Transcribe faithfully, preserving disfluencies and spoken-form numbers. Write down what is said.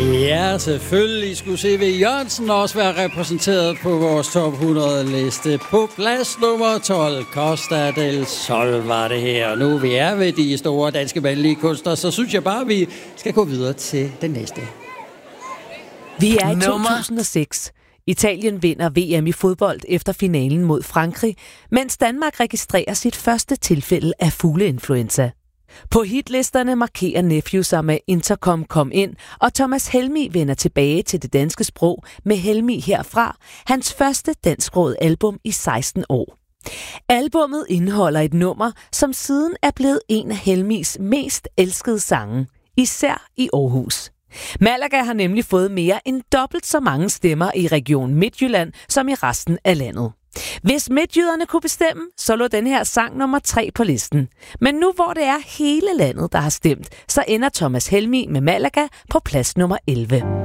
Ja, selvfølgelig skulle C V Jørgensen også være repræsenteret på vores top hundrede-liste. På plads nummer tolv, Costa del Sol var det her. Nu vi er ved de store danske mandlige kunstnere, så synes jeg bare, at vi skal gå videre til den næste. Vi er i to tusind og seks. Italien vinder V M i fodbold efter finalen mod Frankrig, mens Danmark registrerer sit første tilfælde af fugleinfluenza. På hitlisterne markerer Nephew sig med Intercom Kom Ind, og Thomas Helmig vender tilbage til det danske sprog med Helmig herfra, hans første dansksproget album i seksten år. Albummet indeholder et nummer, som siden er blevet en af Helmigs mest elskede sange, især i Aarhus. Malaga har nemlig fået mere end dobbelt så mange stemmer i Region Midtjylland som i resten af landet. Hvis midtjyderne kunne bestemme, så lå den her sang nummer tre på listen. Men nu hvor det er hele landet, der har stemt, så ender Thomas Helmig med Malaga på plads nummer elleve.